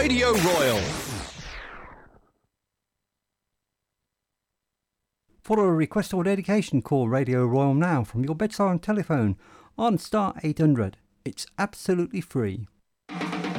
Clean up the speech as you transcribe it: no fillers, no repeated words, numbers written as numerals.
Radio Royal. For a request or dedication, call Radio Royal now from your bedside telephone on star 800. It's absolutely free.